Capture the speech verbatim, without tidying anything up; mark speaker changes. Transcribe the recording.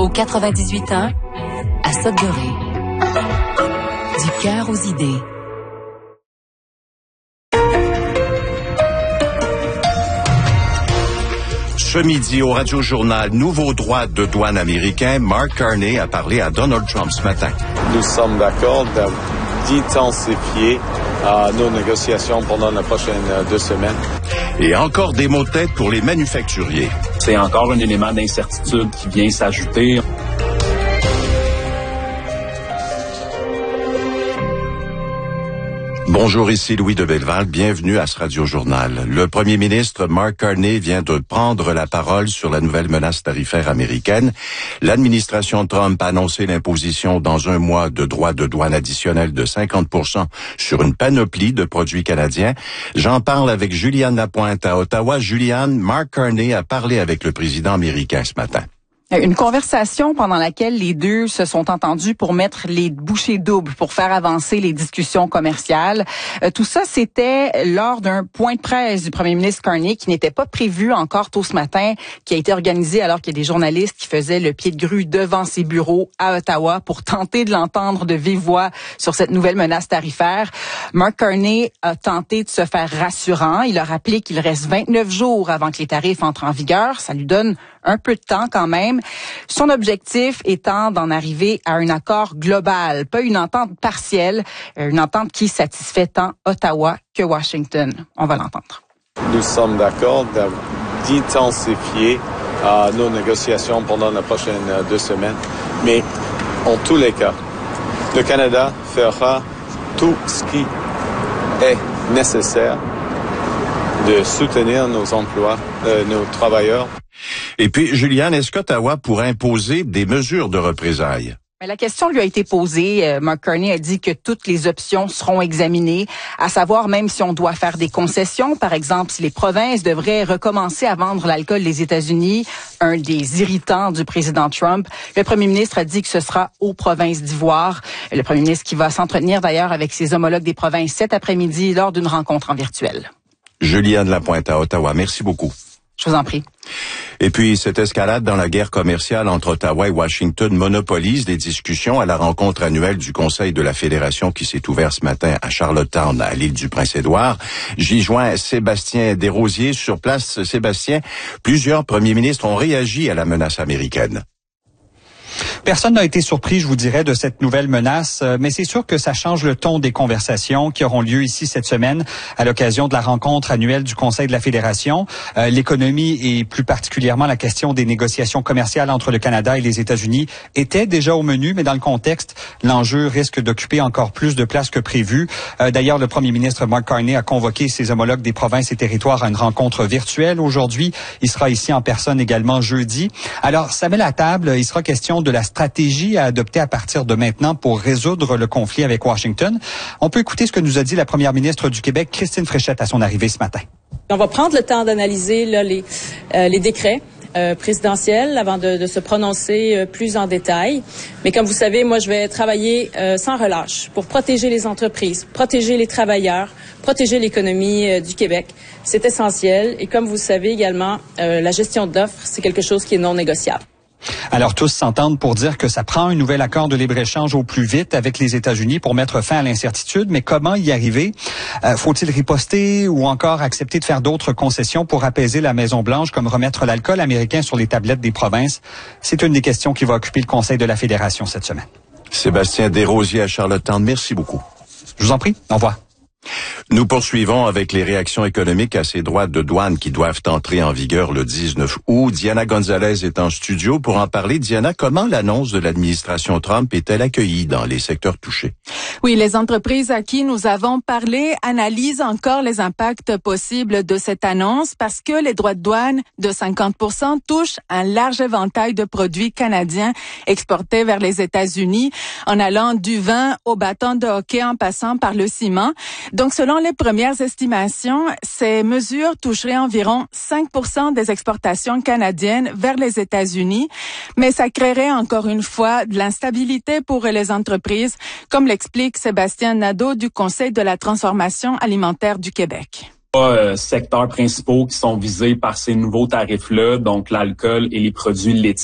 Speaker 1: Au quatre-vingt-dix-huit ans, à Sudbury. Du cœur aux idées.
Speaker 2: Ce midi, au Radio-Journal, nouveau droit de douane américain, Mark Carney a parlé à Donald Trump ce matin.
Speaker 3: Nous sommes d'accord d'intensifier euh, nos négociations pendant les prochaines euh, deux semaines.
Speaker 2: Et encore des mots de tête pour les manufacturiers.
Speaker 4: C'est encore un élément d'incertitude qui vient s'ajouter.
Speaker 2: Bonjour, ici Louis de Belleval. Bienvenue à ce Radio-Journal. Le premier ministre Mark Carney vient de prendre la parole sur la nouvelle menace tarifaire américaine. L'administration Trump a annoncé l'imposition dans un mois de droits de douane additionnels de cinquante pour cent sur une panoplie de produits canadiens. J'en parle avec Juliane Lapointe à Ottawa. Juliane, Mark Carney a parlé avec le président américain ce matin.
Speaker 5: Une conversation pendant laquelle les deux se sont entendus pour mettre les bouchées doubles, pour faire avancer les discussions commerciales. Euh, tout ça, c'était lors d'un point de presse du premier ministre Carney qui n'était pas prévu encore tôt ce matin, qui a été organisé alors qu'il y a des journalistes qui faisaient le pied de grue devant ses bureaux à Ottawa pour tenter de l'entendre de vive voix sur cette nouvelle menace tarifaire. Mark Carney a tenté de se faire rassurant. Il a rappelé qu'il reste vingt-neuf jours avant que les tarifs entrent en vigueur. Ça lui donne un peu de temps quand même. Son objectif étant d'en arriver à un accord global, pas une entente partielle, une entente qui satisfait tant Ottawa que Washington. On va l'entendre.
Speaker 3: Nous sommes d'accord d'intensifier euh, nos négociations pendant les prochaines euh, deux semaines, mais en tous les cas, le Canada fera tout ce qui est nécessaire de soutenir nos emplois, euh, nos travailleurs.
Speaker 2: Et puis, Juliane, est-ce qu'Ottawa pourrait imposer des mesures de représailles?
Speaker 5: La question lui a été posée. Mark Carney a dit que toutes les options seront examinées, à savoir même si on doit faire des concessions. Par exemple, si les provinces devraient recommencer à vendre l'alcool des États-Unis, un des irritants du président Trump. Le premier ministre a dit que ce sera aux provinces d'y voir. Le premier ministre qui va s'entretenir d'ailleurs avec ses homologues des provinces cet après-midi lors d'une rencontre en virtuel.
Speaker 2: Juliane Lapointe à Ottawa. Merci beaucoup.
Speaker 5: Je vous en prie.
Speaker 2: Et puis, cette escalade dans la guerre commerciale entre Ottawa et Washington monopolise les discussions à la rencontre annuelle du Conseil de la Fédération qui s'est ouverte ce matin à Charlottetown, à l'île du Prince-Édouard. J'y joins Sébastien Desrosiers. Sur place, Sébastien, plusieurs premiers ministres ont réagi à la menace américaine.
Speaker 6: Personne n'a été surpris, je vous dirais, de cette nouvelle menace, mais c'est sûr que ça change le ton des conversations qui auront lieu ici cette semaine à l'occasion de la rencontre annuelle du Conseil de la Fédération. Euh, l'économie et plus particulièrement la question des négociations commerciales entre le Canada et les États-Unis était déjà au menu, mais dans le contexte, l'enjeu risque d'occuper encore plus de place que prévu. Euh, d'ailleurs, le premier ministre Mark Carney a convoqué ses homologues des provinces et territoires à une rencontre virtuelle aujourd'hui. Il sera ici en personne également jeudi. Alors, ça met la table. Il sera question de la stratégie à adopter à partir de maintenant pour résoudre le conflit avec Washington. On peut écouter ce que nous a dit la première ministre du Québec, Christine Fréchette, à son arrivée ce matin.
Speaker 7: On va prendre le temps d'analyser là, les, euh, les décrets euh, présidentiels avant de, de se prononcer euh, plus en détail. Mais comme vous savez, moi, je vais travailler euh, sans relâche pour protéger les entreprises, protéger les travailleurs, protéger l'économie euh, du Québec. C'est essentiel. Et comme vous savez également, euh, la gestion d'offres, c'est quelque chose qui est non négociable.
Speaker 6: Alors tous s'entendent pour dire que ça prend un nouvel accord de libre-échange au plus vite avec les États-Unis pour mettre fin à l'incertitude, mais comment y arriver? Euh, faut-il riposter ou encore accepter de faire d'autres concessions pour apaiser la Maison-Blanche, comme remettre l'alcool américain sur les tablettes des provinces? C'est une des questions qui va occuper le Conseil de la Fédération cette semaine.
Speaker 2: Sébastien Desrosiers à Charlottetown, merci beaucoup.
Speaker 6: Je vous en prie, au revoir.
Speaker 2: Nous poursuivons avec les réactions économiques à ces droits de douane qui doivent entrer en vigueur le dix-neuf août. Diana Gonzalez est en studio pour en parler. Diana, comment l'annonce de l'administration Trump est-elle accueillie dans les secteurs touchés?
Speaker 8: Oui, les entreprises à qui nous avons parlé analysent encore les impacts possibles de cette annonce parce que les droits de douane de cinquante pour cent touchent un large éventail de produits canadiens exportés vers les États-Unis, en allant du vin au bâton de hockey en passant par le ciment. Donc, selon les premières estimations, ces mesures toucheraient environ cinq pour cent des exportations canadiennes vers les États-Unis, mais ça créerait encore une fois de l'instabilité pour les entreprises, comme l'explique Sébastien Nadeau du Conseil de la transformation alimentaire du Québec.
Speaker 4: Euh, secteurs principaux qui sont visés par ces nouveaux tarifs-là, donc l'alcool et les produits laitiers.